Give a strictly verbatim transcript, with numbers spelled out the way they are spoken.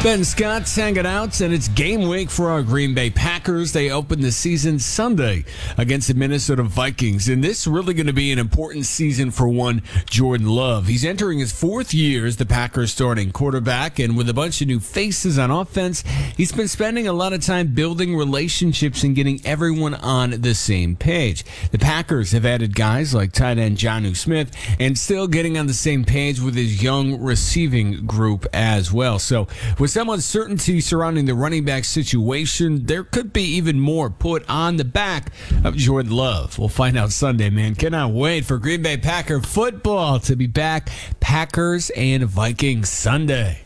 Ben Scott's hanging out, and it's game week for our Green Bay Packers. They open the season Sunday against the Minnesota Vikings, and this is really going to be an important season for one Jordan Love. He's entering his fourth year as the Packers starting quarterback, and with a bunch of new faces on offense, he's been spending a lot of time building relationships and getting everyone on the same page. The Packers have added guys like tight end Jonnu Smith, and still getting on the same page with his young receiving group as well. So with some uncertainty surrounding the running back situation, there could be even more put on the back of Jordan Love. We'll find out Sunday, man. Cannot wait for Green Bay Packer football to be back. Packers and Vikings Sunday.